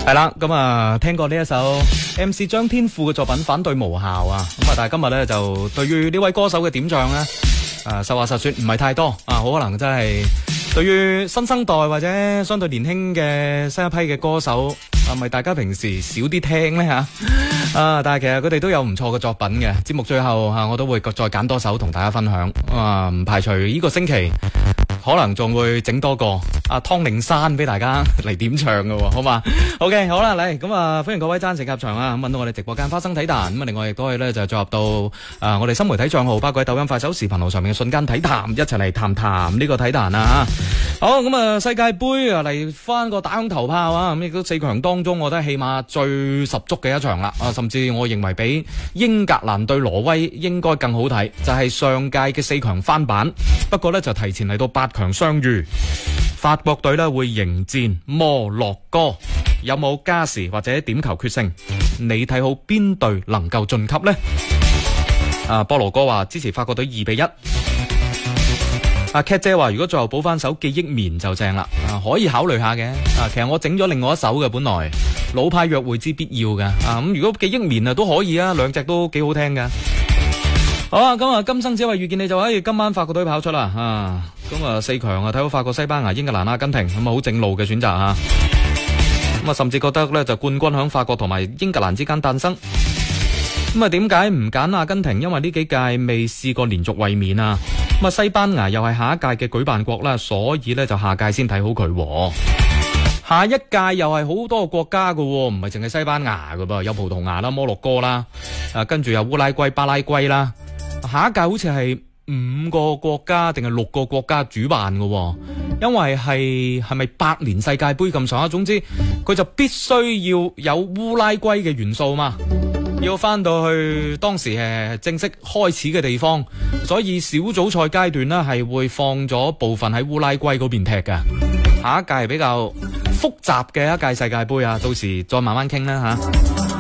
係啦，咁啊聽過呢一首 MC 張天賦嘅作品《反對無效》啊，咁啊但係今日咧就對於呢位歌手嘅點唱咧，實話實說唔係太多啊，好可能真係對於新生代或者相對年輕嘅新一批嘅歌手，係咪大家平時少啲聽咧吓？但係其實佢哋都有唔錯嘅作品嘅。節目最後我都會再揀多首同大家分享。唔排除呢個星期可能仲會整多個湯令山俾大家嚟點唱嘅，好嘛？OK， 好啦，嚟咁歡迎各位贊成入場啊！咁揾到我哋直播間花生體壇，咁另外亦都可以咧就進入到我哋新媒體賬號，包括喺抖音、快手、視頻號上面嘅瞬間體壇，一齊嚟談呢個體壇啊！好咁世界盃嚟翻個打響頭炮啊！咁亦都4強當中，我覺得起碼最十足嘅一場啦！甚至我認為比英格蘭對挪威應該更好睇，就係上屆嘅4強翻版，不過呢就提前嚟到8強相遇。法國隊呢會迎戰摩洛哥，有冇加時或者點球決勝？你睇好邊隊能夠晉級呢？菠蘿哥話支持法國隊2-1。Cat 姐話如果最後補翻首記憶棉就正啦，可以考慮下嘅。其實我整咗另外一首嘅，本來老派約會之必要嘅。咁如果記憶棉都可以啊，兩隻都幾好聽嘅。好啊，咁今生只為遇見你就可以今晚法國隊跑出啦。咁4強睇到法國、西班牙、英格蘭、阿根廷，咁好正路嘅選擇啊。咁甚至覺得咧就冠軍響法國同埋英格蘭之間誕生。咁點解唔揀阿根廷？因為呢幾屆未試過連續衛冕啊。咁西班牙又係下一屆嘅舉辦國啦，所以咧就下屆先睇好佢。下一屆又係好多個國家㗎，唔係淨係西班牙㗎噃，有葡萄牙啦、摩洛哥啦，跟住有烏拉圭、巴拉圭啦。下一屆好似係5個國家定係6個國家主辦㗎，因為係咪百年世界盃咁上下，總之佢就必須要有烏拉圭嘅元素嘛。要翻到去當時正式開始嘅地方，所以小組賽階段呢係會放咗部分喺烏拉圭嗰邊踢嘅。下一屆係比較複雜嘅一屆世界盃啊，到時再慢慢傾啦吓。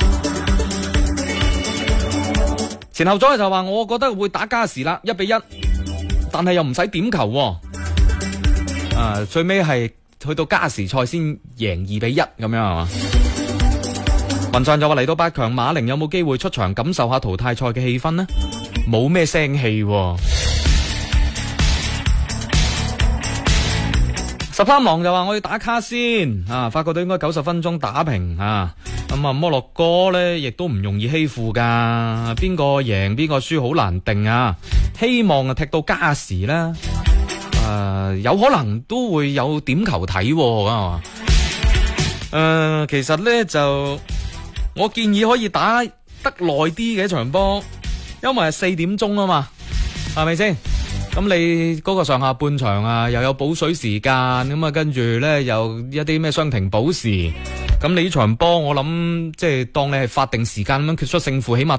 前後左就話我覺得會打加時啦，1-1，但係又唔使點球，最尾係去到加時賽先贏2-1咁樣係嘛？雲上就話嚟到8強，馬寧有冇機會出場感受下淘汰賽嘅氣氛呢？冇咩聲氣。13郎就話我要打卡先法國隊應該90分鐘打平摩洛哥呢亦都唔容易欺負噶，邊個贏邊個輸好難定啊！希望踢到加時啦，有可能都會有點球睇㗎。其實呢就我建議可以打得耐啲嘅場波，因為係4點鐘啊嘛，係咪先？咁你嗰個上下半場又有補水時間，咁跟住呢又一啲咩傷停補時，咁你呢場波我諗即係當你係法定時間咁樣決出勝負，起碼